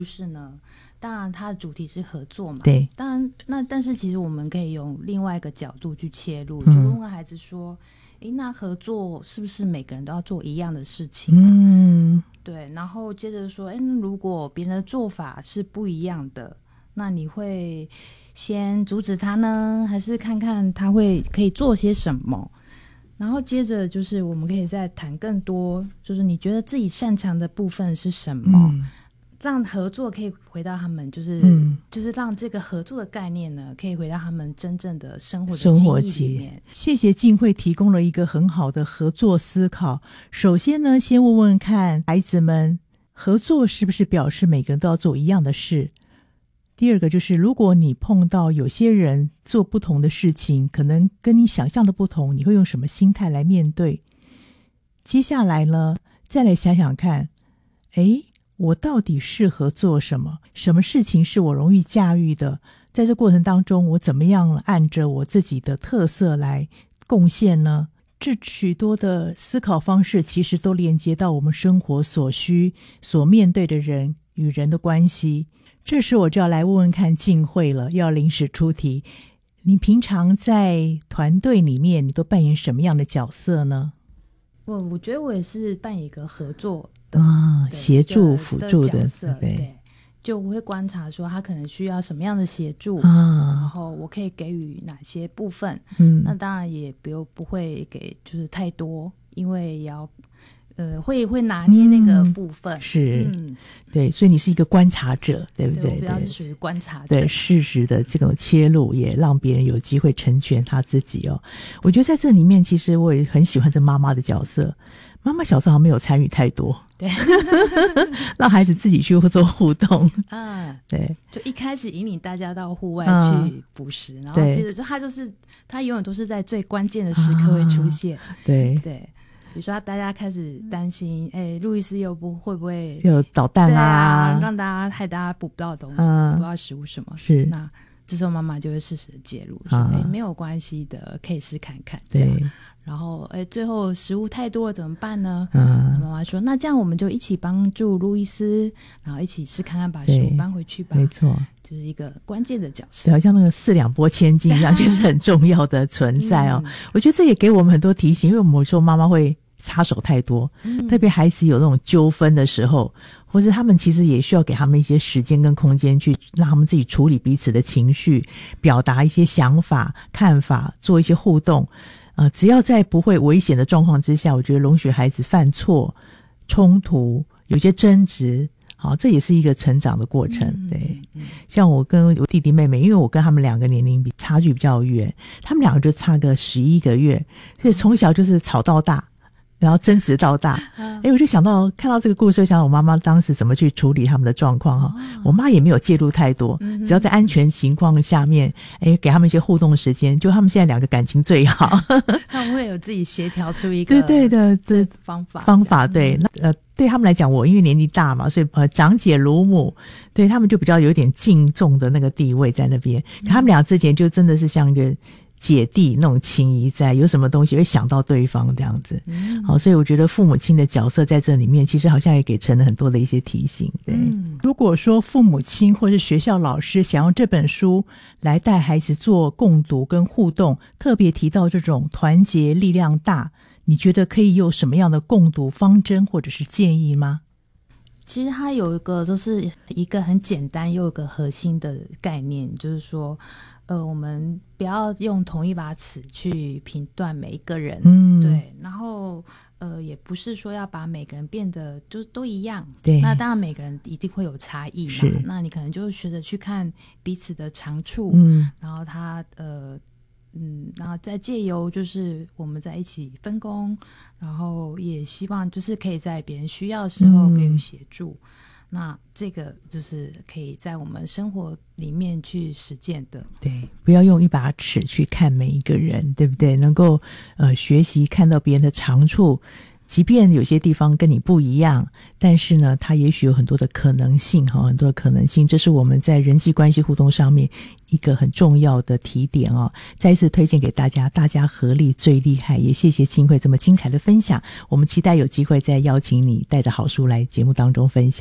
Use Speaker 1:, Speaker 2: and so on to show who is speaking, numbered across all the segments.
Speaker 1: 事呢，当然它的主题是合作嘛，
Speaker 2: 对，
Speaker 1: 当然但是其实我们可以用另外一个角度去切入，就问问孩子说，那合作是不是每个人都要做一样的事情啊？对，然后接着说，如果别人的做法是不一样的，那你会先阻止他呢，还是看看他可以做些什么？然后接着就是我们可以再谈更多，就是你觉得自己擅长的部分是什么？让合作可以回到他们就是让这个合作的概念呢，可以回到他们真正的生活的记忆里面。
Speaker 2: 谢谢静慧提供了一个很好的合作思考。首先呢，先问问看孩子们，合作是不是表示每个人都要做一样的事？第二个就是，如果你碰到有些人做不同的事情，可能跟你想象的不同，你会用什么心态来面对？接下来呢，再来想想看，我到底适合做什么？什么事情是我容易驾驭的？在这过程当中，我怎么样按着我自己的特色来贡献呢？这许多的思考方式其实都连接到我们生活所需所面对的人与人的关系。这时我就要来问问看静慧了，要临时出题。你平常在团队里面，你都扮演什么样的角色呢？
Speaker 1: 我觉得我也是扮演一个合作
Speaker 2: 协助辅助的
Speaker 1: 角色，对，就我会观察说他可能需要什么样的协助然后我可以给予哪些部分那当然也不会给就是太多，因为也要会拿捏那个部分
Speaker 2: 是对，所以你是一个观察者，对不对？
Speaker 1: 我比较是属于观察者，
Speaker 2: 对事实的这种切入，也让别人有机会成全他自己哦。我觉得在这里面，其实我也很喜欢这妈妈的角色。妈妈小时候好像没有参与太多，对，让孩子自己去做互动对，
Speaker 1: 就一开始引领大家到户外去捕食然后接着他永远都是在最关键的时刻会出现对，比如说大家开始担心路易斯又会不会
Speaker 2: 有捣蛋
Speaker 1: 让大家捕不到东西捕不到食物什么是那这时候妈妈就会适时的介入说没有关系的，可以试看看这样然后最后食物太多了怎么办呢妈妈说那这样我们就一起帮助路易斯然后一起试看看把食物搬回去吧，没错，就是一个关键的角色，
Speaker 2: 好像那个4两拨千斤一样就是很重要的存在哦我觉得这也给我们很多提醒，因为我们说妈妈会插手太多特别孩子有那种纠纷的时候或者他们其实也需要给他们一些时间跟空间去让他们自己处理彼此的情绪，表达一些想法看法，做一些互动只要在不会危险的状况之下，我觉得容许孩子犯错冲突有些争执好，这也是一个成长的过程对，像我跟我弟弟妹妹，因为我跟他们2个年龄差距比较远，他们2个就差个11个月，所以从小就是吵到大然后争执到大我就想到看到这个故事，想到我妈妈当时怎么去处理他们的状况我妈也没有介入太多只要在安全情况下面给他们一些互动时间，就他们现在2个感情最好
Speaker 1: 他们会有自己协调出一个对方法对
Speaker 2: 对他们来讲，我因为年纪大嘛，所以长姐如母，对他们就比较有点敬重的那个地位在那边可他们俩之前就真的是像一个姐弟那种情谊在，有什么东西会想到对方这样子好，所以我觉得父母亲的角色在这里面其实好像也给成了很多的一些提醒对如果说父母亲或是学校老师想用这本书来带孩子做共读跟互动，特别提到这种团结力量大，你觉得可以有什么样的共读方针或者是建议吗？
Speaker 1: 其实它有一个就是一个很简单又有一个核心的概念，就是说我们不要用同一把尺去评断每一个人对，然后也不是说要把每个人变得就都一样对，那当然每个人一定会有差异嘛，那你可能就学着去看彼此的长处然后他然后再借由就是我们在一起分工，然后也希望就是可以在别人需要的时候给予协助那这个就是可以在我们生活里面去实践的
Speaker 2: 对，不要用一把尺去看每一个人对不对，能够学习看到别人的长处，即便有些地方跟你不一样，但是呢它也许有很多的可能性很多的可能性，这是我们在人际关系互动上面一个很重要的提点再一次推荐给大家，大家合力最厉害，也谢谢静慧这么精彩的分享，我们期待有机会再邀请你带着好书来节目当中分享。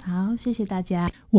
Speaker 1: 好，谢谢大家。